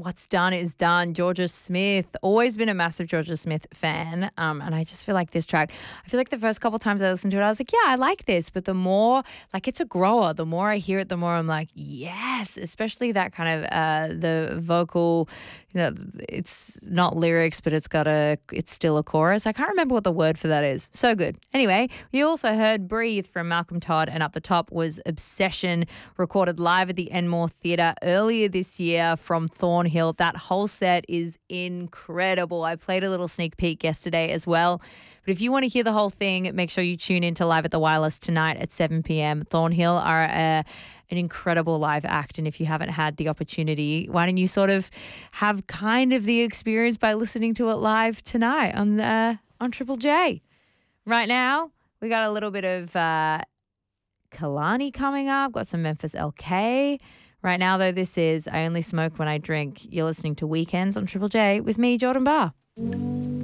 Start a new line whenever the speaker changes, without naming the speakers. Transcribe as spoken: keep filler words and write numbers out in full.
what's done is done. Georgia Smith, always been a massive Georgia Smith fan. Um, and I just feel like this track, I feel like the first couple times I listened to it, I was like, yeah, I like this. But the more, like it's a grower, the more I hear it, the more I'm like, yes, especially that kind of, uh, the vocal, you know, it's not lyrics, but it's got a, it's still a chorus. I can't remember what the word for that is. So good. Anyway, we also heard Breathe from Malcolm Todd, and up the top was Obsession, recorded live at the Enmore Theatre earlier this year from Thornhill. That whole set is incredible. I played a little sneak peek yesterday as well. But if you want to hear the whole thing, make sure you tune in to Live at the Wireless tonight at seven p.m. Thornhill are a, an incredible live act. And if you haven't had the opportunity, why don't you sort of have kind of the experience by listening to it live tonight on, uh, on Triple J. Right now, we got a little bit of uh, Kalani coming up. Got some Memphis L K. Right now, though, this is I Only Smoke When I Drink. You're listening to Weekends on Triple J with me, Jordan Barr.